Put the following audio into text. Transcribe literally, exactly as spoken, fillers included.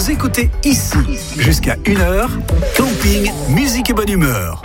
Vous écoutez ici, jusqu'à une heure, camping, musique et bonne humeur.